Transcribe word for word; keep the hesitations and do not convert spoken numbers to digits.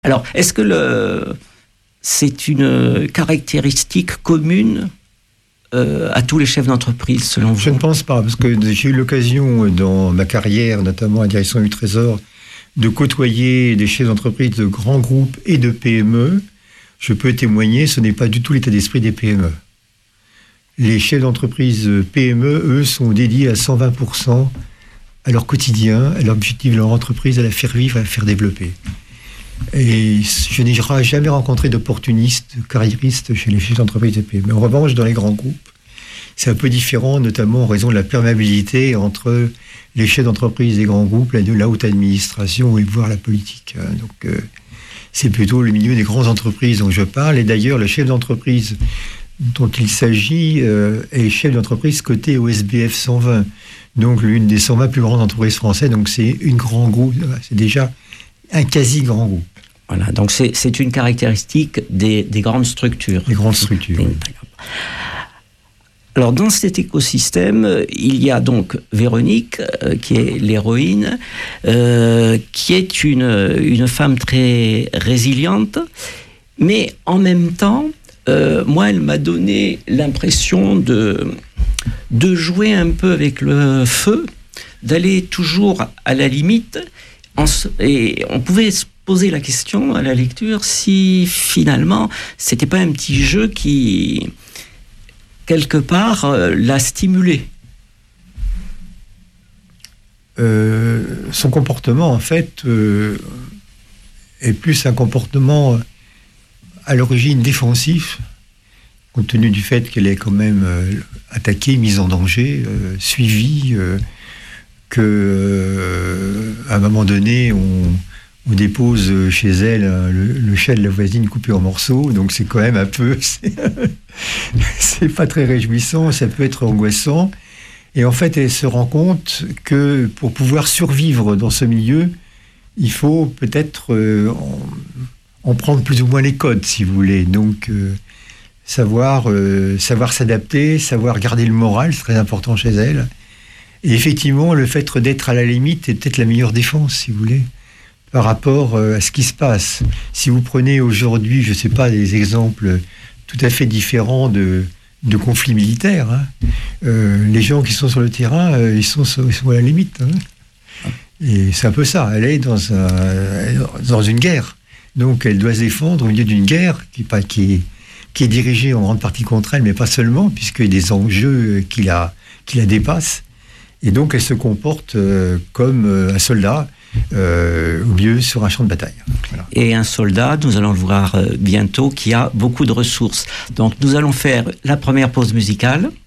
Alors, est-ce que le, c'est une caractéristique commune euh, à tous les chefs d'entreprise, selon vous? Je ne pense pas, parce que j'ai eu l'occasion dans ma carrière, notamment à la direction du Trésor, de côtoyer des chefs d'entreprise de grands groupes et de P M E. Je peux témoigner, ce n'est pas du tout l'état d'esprit des P M E. Les chefs d'entreprise P M E, eux, sont dédiés à cent vingt pour cent à leur quotidien, à l'objectif de leur entreprise, à la faire vivre, à la faire développer. Et je n'ai jamais rencontré d'opportunistes, de carriéristes chez les chefs d'entreprise et P M E. En revanche, dans les grands groupes, c'est un peu différent, notamment en raison de la perméabilité entre les chefs d'entreprise des grands groupes, la, de la haute administration et voire la politique. Donc, euh, c'est plutôt le milieu des grandes entreprises dont je parle. Et d'ailleurs, le chef d'entreprise dont il s'agit euh, est chef d'entreprise coté au S B F cent vingt, donc l'une des cent vingt plus grandes entreprises françaises. Donc, c'est une grand groupe, c'est déjà un quasi grand groupe. Voilà, donc c'est, c'est une caractéristique des, des grandes structures. Des grandes structures. Oui. Alors, dans cet écosystème, il y a donc Véronique, euh, qui est l'héroïne, euh, qui est une, une femme très résiliente, mais en même temps, euh, moi, elle m'a donné l'impression de, de jouer un peu avec le feu, d'aller toujours à la limite, en, et on pouvait se poser la question à la lecture si finalement, c'était pas un petit jeu qui, quelque part, euh, l'a stimulé. Euh, son comportement, en fait, euh, est plus un comportement à l'origine défensif, compte tenu du fait qu'elle est quand même euh, attaquée, mise en danger, euh, suivie, euh, que euh, à un moment donné, on, on dépose chez elle euh, le, le chat de la voisine coupé en morceaux, donc c'est quand même un peu... C'est, c'est pas très réjouissant, ça peut être angoissant. Et en fait, elle se rend compte que pour pouvoir survivre dans ce milieu, il faut peut-être euh, en, en prendre plus ou moins les codes, si vous voulez. Donc, euh, savoir, euh, savoir s'adapter, savoir garder le moral, c'est très important chez elle. Et effectivement, le fait d'être à la limite est peut-être la meilleure défense, si vous voulez, par rapport euh, à ce qui se passe. Si vous prenez aujourd'hui, je ne sais pas, des exemples tout à fait différents de... de conflits militaires. Hein. Euh, les gens qui sont sur le terrain, euh, ils, sont, ils sont à la limite. Hein. Et c'est un peu ça. Elle est dans, un, dans une guerre. Donc elle doit se défendre au milieu d'une guerre qui, pas, qui, qui est dirigée en grande partie contre elle, mais pas seulement, puisqu'il y a des enjeux qui la, qui la dépassent. Et donc elle se comporte euh, comme un soldat Euh, au milieu sur un champ de bataille. Voilà. Et un soldat, nous allons le voir euh, bientôt, qui a beaucoup de ressources. Donc nous allons faire la première pause musicale.